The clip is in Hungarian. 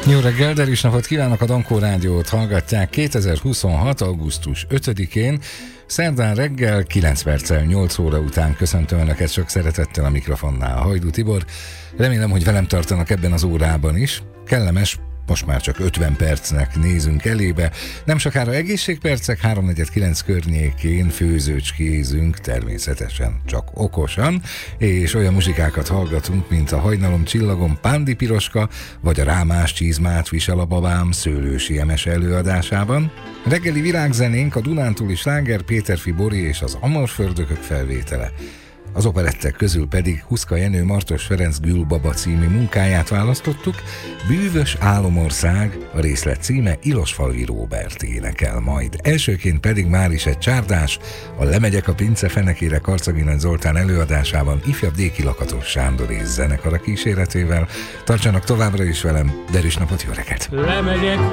Jó reggel, derűs napot kívánok, a Dankó Rádiót hallgatják 2026. augusztus 5-én, szerdán reggel 9 perccel 8 óra után köszöntöm Önöket sok szeretettel a mikrofonnál. Hajdú Tibor, remélem, hogy velem tartanak ebben az órában is. Kellemes, most már csak 50 percnek nézünk elébe. Nem sokára egészségpercek, 3:49 környékén főzőcskézünk, természetesen csak okosan, és olyan muzsikákat hallgatunk, mint a Hajnalom csillagom Pándi Piroska, vagy a Rámás csizmát visel a babám Szőlősi Emese előadásában. Reggeli virágzenénk a dunántúli sláger Péterfi Bori és az Amorföldökök felvétele. Az operettek közül pedig Huszka Jenő Martos Ferenc Gülbaba című munkáját választottuk, Bűvös álomország, a részlet címe Ilosfalvi Róbert énekel majd. Elsőként pedig már is egy csárdás, a Lemegyek a pince fenekére Karcagi Nagy Zoltán előadásában ifjabb Déki Lakatos Sándor és zenekara kíséretével. Tartsanak továbbra is velem, derűs napot, jó reggelt!